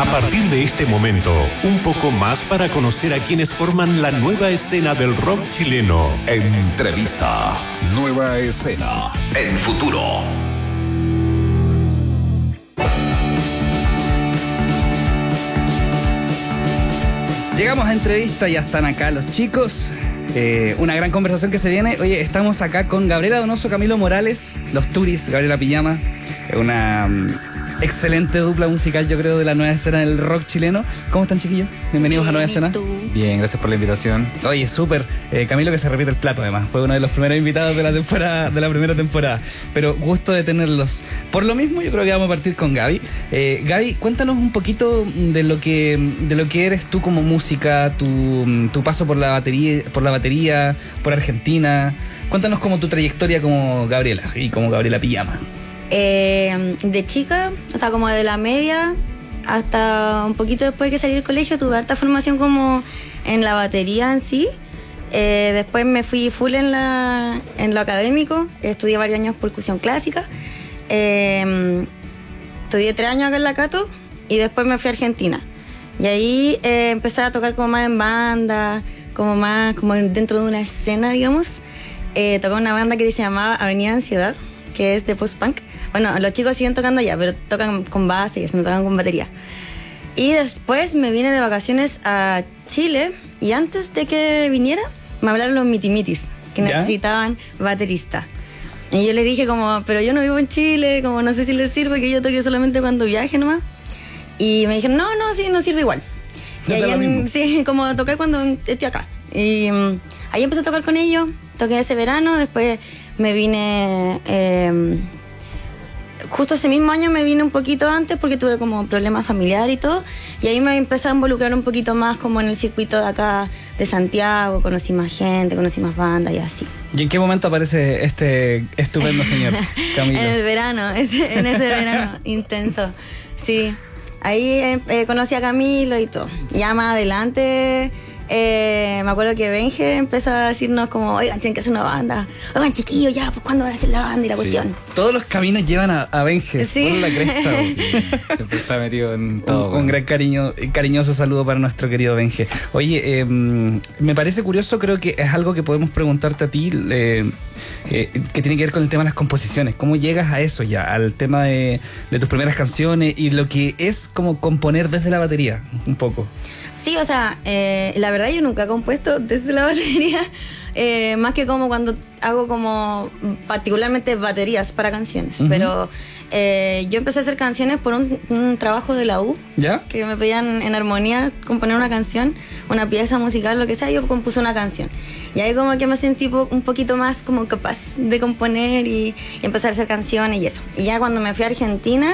A partir de este momento, un poco más para conocer a quienes forman la nueva escena del rock chileno. Entrevista. Nueva escena. En Futuro. Llegamos a entrevista, ya están acá los chicos. Una gran conversación que se viene. Oye, estamos acá con Gabriela Donoso, Camilo Morales, los Turis, Gabriela Pijama. Una excelente dupla musical, yo creo, de la nueva escena del rock chileno. ¿Cómo están, chiquillos? Bienvenidos a Nueva Escena. Bien, gracias por la invitación. Oye, súper. Camilo, que se repite el plato, además. Fue uno de los primeros invitados de la temporada, de la primera temporada. Pero gusto de tenerlos. Por lo mismo, yo creo que vamos a partir con Gaby. Gaby, cuéntanos un poquito de lo que eres tú como música, tu paso por la batería, por Argentina. Cuéntanos como tu trayectoria como Gabriela y como Gabriela Pijama. De chica, o sea, como de la media hasta un poquito después de que salí del colegio, tuve harta formación como en la batería en sí. Después me fui full en lo académico, estudié varios años percusión clásica. Estudié 3 años acá en la Cato y después me fui a Argentina. Y ahí empecé a tocar como más en banda, como dentro de una escena, digamos. Tocaba una banda que se llamaba Avenida Ansiedad, que es de post-punk. Bueno, los chicos siguen tocando allá, pero tocan con base y eso, no tocan con batería. Y después me vine de vacaciones a Chile y antes de que viniera me hablaron los mitimitis que necesitaban baterista. Y yo les dije como, pero yo no vivo en Chile, como no sé si les sirve que yo toque solamente cuando viaje nomás. Y me dijeron, no, sí, no sirve igual. Y ahí sí, como toqué cuando esté acá. Y ahí empecé a tocar con ellos, toqué ese verano, después me vine... justo ese mismo año me vine un poquito antes porque tuve como problemas familiares y todo, y ahí me empecé a involucrar un poquito más como en el circuito de acá de Santiago, conocí más gente, conocí más bandas y así. ¿Y en qué momento aparece este estupendo señor, Camilo? En el verano, en ese verano intenso, sí. Ahí conocí a Camilo y todo. Ya más adelante... me acuerdo que Benje empezó a decirnos como, oigan, tienen que hacer una banda. Oigan, chiquillos, ya, pues ¿cuándo van a hacer la banda y la cuestión? Todos los caminos llevan a Benje. Sí. Por la cresta. Siempre está metido en todo. Un gran cariñoso saludo para nuestro querido Benje. Oye, me parece curioso, creo que es algo que podemos preguntarte a ti, que tiene que ver con el tema de las composiciones. ¿Cómo llegas a eso ya? Al tema de tus primeras canciones y lo que es como componer desde la batería, un poco. Sí, o sea, la verdad yo nunca he compuesto desde la batería, más que como cuando hago como particularmente baterías para canciones, pero yo empecé a hacer canciones por un trabajo de la U, ¿ya? Que me pedían en armonía componer una canción, una pieza musical, lo que sea, yo compuse una canción. Y ahí como que me sentí un poquito más como capaz de componer y empezar a hacer canciones y eso. Y ya cuando me fui a Argentina...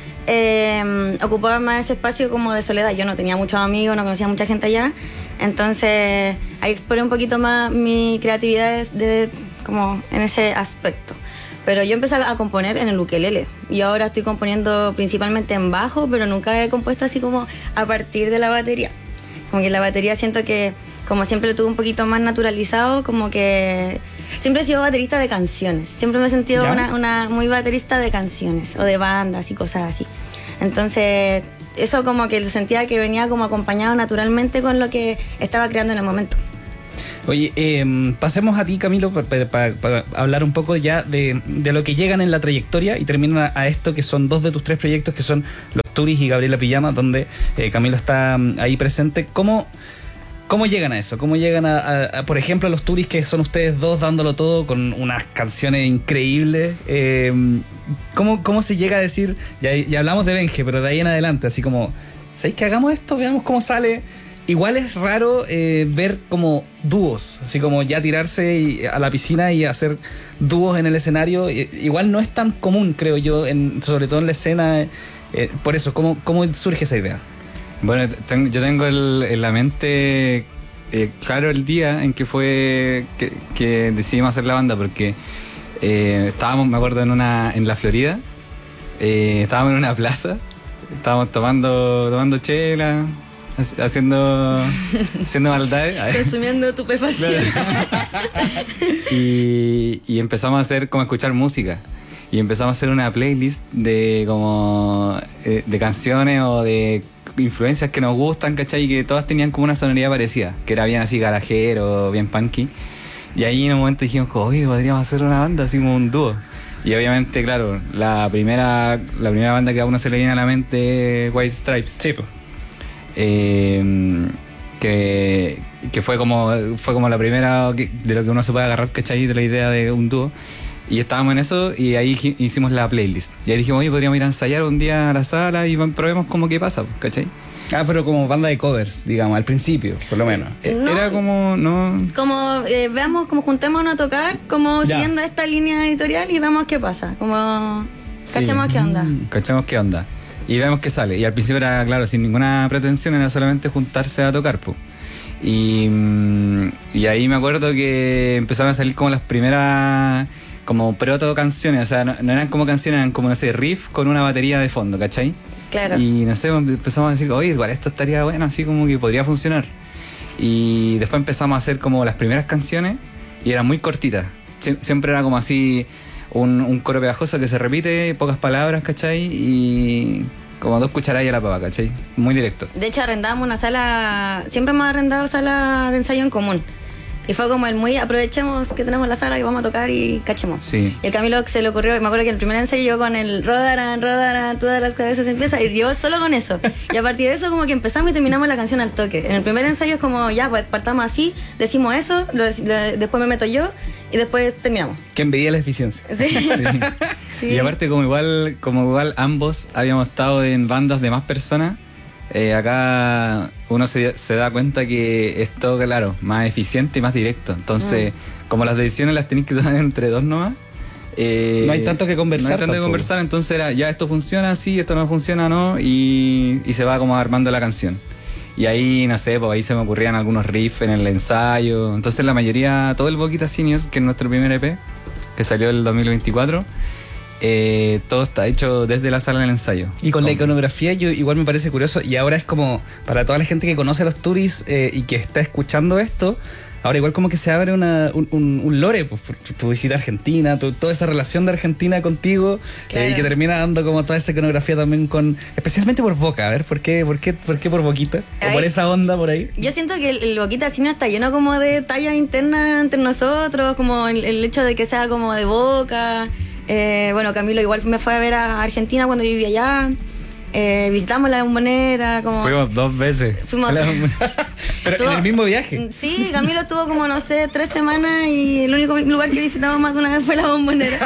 ocupaba más ese espacio como de soledad. Yo no tenía muchos amigos, no conocía mucha gente allá, entonces ahí exploré un poquito más mi creatividad como en ese aspecto. Pero yo empecé a componer en el ukelele y ahora estoy componiendo principalmente en bajo, pero nunca he compuesto así como a partir de la batería. Como que la batería siento que como siempre lo tuve un poquito más naturalizado, como que siempre he sido baterista de canciones. Siempre me he sentido una muy baterista de canciones o de bandas y cosas así. Entonces, eso como que sentía que venía como acompañado naturalmente con lo que estaba creando en el momento. Oye, pasemos a ti, Camilo, para hablar un poco ya de lo que llegan en la trayectoria y terminan a esto que son 2 de tus 3 proyectos, que son Los Turis y Gabriela Pijama, donde Camilo está ahí presente. ¿Cómo llegan a eso? ¿Cómo llegan a por ejemplo, a Los Turis, que son ustedes dos dándolo todo con unas canciones increíbles? ¿Cómo se llega a decir? Ya hablamos de Benje, pero de ahí en adelante, así como, ¿sabéis que hagamos esto? Veamos cómo sale. Igual es raro ver como dúos, así como ya tirarse a la piscina y hacer dúos en el escenario. Igual no es tan común, creo yo, sobre todo en la escena. Por eso, ¿cómo surge esa idea? Bueno, yo tengo en la mente claro el día en que fue que decidimos hacer la banda, porque estábamos, me acuerdo, en la Florida, estábamos en una plaza, estábamos tomando chela, haciendo maldades, consumiendo estupefacientes. y empezamos a hacer como escuchar música. Y empezamos a hacer una playlist de como de canciones o de influencias que nos gustan, ¿cachai? Y que todas tenían como una sonoridad parecida, que era bien así garajero, bien punky. Y ahí en un momento dijimos, oye, podríamos hacer una banda así como un dúo. Y obviamente, claro, la primera banda que a uno se le viene a la mente es White Stripes. Sí, pues. Que fue como la primera de lo que uno se puede agarrar, ¿cachai? De la idea de un dúo. Y estábamos en eso y ahí hicimos la playlist. Y ahí dijimos, oye, podríamos ir a ensayar un día a la sala y probemos cómo qué pasa, ¿cachai? Ah, pero como banda de covers, digamos, al principio, por lo menos. No. Era como, no... Como veamos, como juntémonos a tocar, como Ya. siguiendo esta línea editorial y vemos qué pasa. Como cachemos qué onda. Cachamos qué onda. Y vemos qué sale. Y al principio era, claro, sin ninguna pretensión, era solamente juntarse a tocar, po. Y ahí me acuerdo que empezaron a salir como las primeras como proto canciones, o sea, no eran como canciones, eran como, no sé, riff con una batería de fondo, ¿cachai? Claro. Y no sé, empezamos a decir, oye, igual esto estaría bueno, así como que podría funcionar. Y después empezamos a hacer como las primeras canciones y eran muy cortitas. Siempre era como así un coro pegajoso que se repite, pocas palabras, ¿cachai? Y como 2 cucharadas a la papa, ¿cachai? Muy directo. De hecho, arrendábamos una sala, siempre hemos arrendado sala de ensayo en común. Y fue como el muy, aprovechemos que tenemos la sala, que vamos a tocar y cachemos. Sí. Y el Camilo se le ocurrió, me acuerdo que el primer ensayo yo con el rodarán, todas las cabezas empieza, y yo solo con eso. Y a partir de eso como que empezamos y terminamos la canción al toque. En el primer ensayo es como, ya, pues partamos así, decimos eso, después me meto yo y después terminamos. Que envidia la eficiencia. Sí. Sí. Sí. Y aparte como igual ambos habíamos estado en bandas de más personas, acá uno se da cuenta que es todo, claro, más eficiente y más directo. Entonces, como las decisiones las tenéis que tomar entre dos nomás, No hay tanto que conversar No hay tanto que tampoco. conversar, entonces era, ya esto funciona así, esto no funciona, no, y se va como armando la canción. Y ahí, no sé, pues ahí se me ocurrían algunos riffs en el ensayo. Entonces la mayoría, todo el Boquita Senior, que es nuestro primer EP, que salió el 2024, todo está hecho desde la sala del ensayo. Y con la iconografía yo igual me parece curioso, y ahora es como para toda la gente que conoce a los Turis y que está escuchando esto, ahora igual como que se abre un lore, pues, por tu visita a Argentina, toda esa relación de Argentina contigo, Claro. y que termina dando como toda esa iconografía también especialmente por Boca. A ver, ¿por qué por Boquita? ¿O por Ay. esa onda por ahí? Yo siento que el Boquita Senior está lleno como de tallas internas entre nosotros, como el hecho de que sea como de Boca. Bueno, Camilo igual me fue a ver a Argentina cuando vivía allá. Visitamos la Bombonera, como... Fuimos 2 veces. Fuimos- Pero en el mismo viaje. Sí, Camilo estuvo como, no sé, 3 semanas y el único lugar que visitamos más de una vez fue la Bombonera.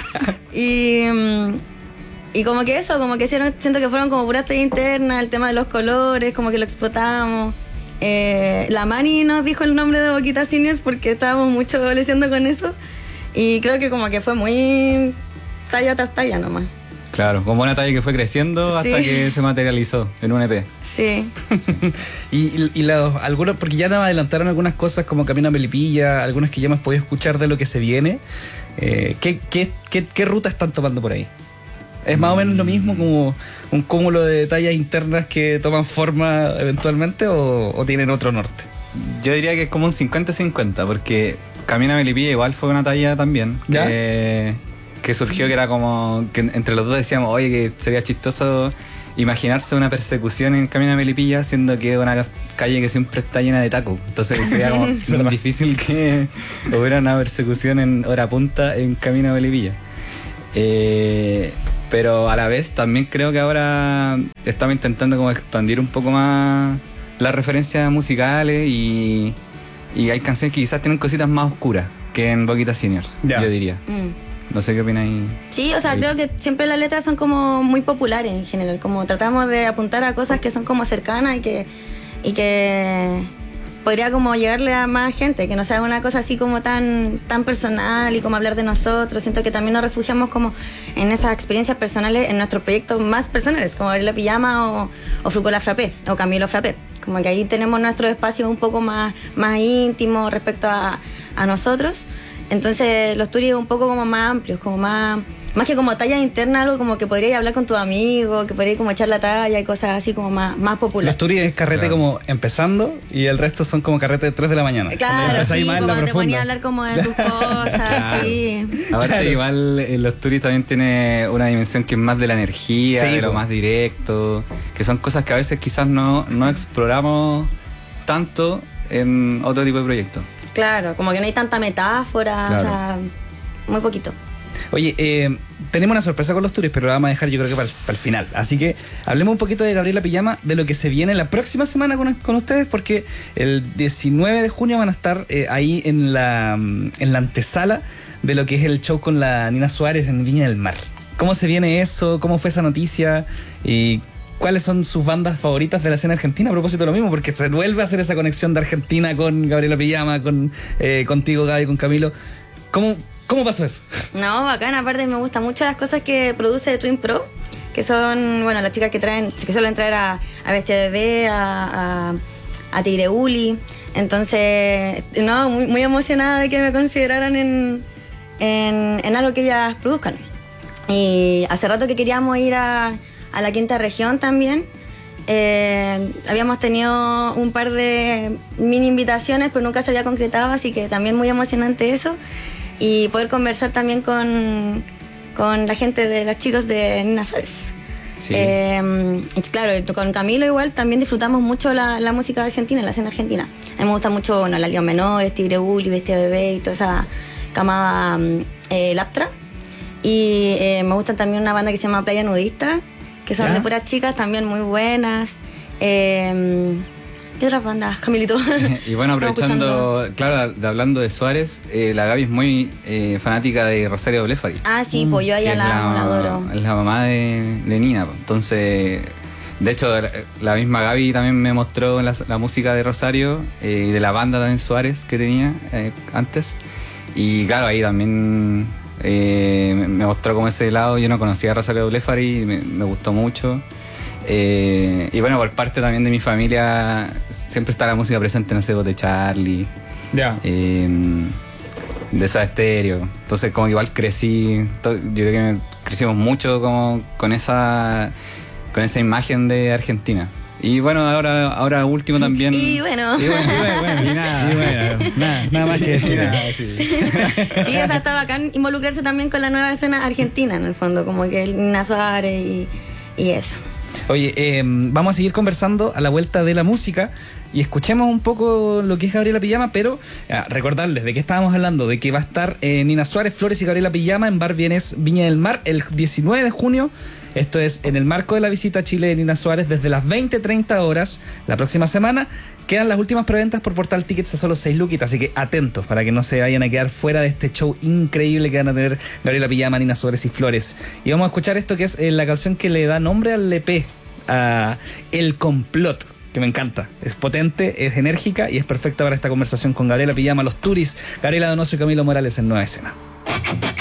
Y como que eso, como que siento que fueron como puras tallas internas, el tema de los colores, como que lo explotamos. La Mani nos dijo el nombre de Boquita Seniors porque estábamos mucho leseando con eso. Y creo que como que fue muy talla tras talla nomás. Claro, como una talla que fue creciendo hasta Sí. que se materializó en un EP. Sí. Y algunos, porque ya nos adelantaron algunas cosas como Camino a Melipilla, algunas que ya hemos podido escuchar de lo que se viene. ¿Qué ruta están tomando por ahí? ¿Es más o menos lo mismo, como un cúmulo de tallas internas que toman forma eventualmente, o tienen otro norte? Yo diría que es como un 50-50, porque Camina Melipilla igual fue una talla también. ¿Ya? Que surgió, que era como que entre los dos decíamos, oye, que sería chistoso imaginarse una persecución en Camino a Melipilla, siendo que es una calle que siempre está llena de tacos. Entonces sería como muy difícil que hubiera una persecución en hora punta en Camino a Melipilla. Pero a la vez también creo que ahora estamos intentando como expandir un poco más las referencias musicales y hay canciones que quizás tienen cositas más oscuras que en Boquita Seniors, Ya. yo diría. No sé qué opináis. Sí, o sea, creo que siempre las letras son como muy populares en general, como tratamos de apuntar a cosas que son como cercanas y que podría como llegarle a más gente, que no sea una cosa así como tan personal y como hablar de nosotros. Siento que también nos refugiamos como en esas experiencias personales, en nuestros proyectos más personales, como Gabriela Pijama o Frucola Frappé o Camilo Frappé. Como que ahí tenemos nuestro espacio un poco más íntimo respecto a nosotros. Entonces los Turis un poco como más amplios, como más más que como talla interna, algo como que podrías hablar con tu amigo, que podrías como echar la talla y cosas así como más populares. Los turis es carrete como empezando y el resto son como carrete de 3 de la mañana. Claro, sí, como te ponía a hablar como de tus cosas, sí. Aparte igual los turis también tiene una dimensión que es más de la energía, de lo más directo, que son cosas que a veces quizás no exploramos tanto en otro tipo de proyectos. Claro, como que no hay tanta metáfora, o sea, muy poquito. Oye, tenemos una sorpresa con los turis, pero la vamos a dejar yo creo que para el final. Así que hablemos un poquito de Gabriela Pijama, de lo que se viene la próxima semana con ustedes, porque el 19 de junio van a estar ahí en la antesala de lo que es el show con la Nina Suárez en Viña del Mar. ¿Cómo se viene eso? ¿Cómo fue esa noticia? ¿Y cuáles son sus bandas favoritas de la escena argentina? A propósito de lo mismo, porque se vuelve a hacer esa conexión de Argentina con Gabriela Pijama, contigo, Gaby, con Camilo. ¿Cómo pasó eso? No, bacán. Aparte me gustan mucho las cosas que produce Twin Pro, que son, bueno, las chicas que suelen traer a Bestia Bebé, a Tigre Uli. Entonces, no, muy emocionada de que me consideraran en algo que ellas produzcan. Y hace rato que queríamos ir a la quinta región también. Habíamos tenido un par de mini invitaciones, pero nunca se había concretado, así que también muy emocionante eso. Y poder conversar también con la gente de los chicos de Nina Suárez. Sí. Y claro, con Camilo igual también disfrutamos mucho la música argentina, la escena argentina. A mí me gusta mucho, bueno, la León Menores, Tigre Uli, Bestia Bebé y toda esa camada Laptra. Y me gusta también una banda que se llama Playa Nudista, que son de puras chicas también muy buenas. ¿Qué otras bandas, Camilito? Y bueno, aprovechando, claro, hablando de Suárez, la Gaby es muy fanática de Rosario Blefari. Ah, sí, pues yo allá la adoro. Es la mamá de Nina. Entonces, de hecho, la misma Gaby también me mostró la música de Rosario y de la banda también Suárez que tenía antes. Y claro, ahí también me mostró como ese lado. Yo no conocía a Rosario Blefari y me gustó mucho. Y bueno, por parte también de mi familia siempre está la música presente, no sé, de Charlie, de Soda Stereo. Entonces como igual crecí, yo creo que crecimos mucho como con esa imagen de Argentina. Y bueno, ahora último también. Y bueno. Nada más que decir. Sí, o sea, está bacán involucrarse también con la nueva escena argentina, en el fondo, como que Nina Suárez y eso. Oye, vamos a seguir conversando a la vuelta de la música y escuchemos un poco lo que es Gabriela Pijama, pero recordarles de qué estábamos hablando, de que va a estar Nina Suárez, Flores y Gabriela Pijama en Bar Vienes Viña del Mar el 19 de junio. Esto es en el marco de la visita a Chile de Nina Suárez desde las 20:30 horas la próxima semana. Quedan las últimas preventas por Portal Tickets a solo 6 luquitas, así que atentos para que no se vayan a quedar fuera de este show increíble que van a tener Gabriela Pijama, Nina Suárez y Flores. Y vamos a escuchar esto que es la canción que le da nombre al EP, El Complot, que me encanta. Es potente, es enérgica y es perfecta para esta conversación con Gabriela Pijama, los turis, Gabriela Donoso y Camilo Morales en Nueva Escena.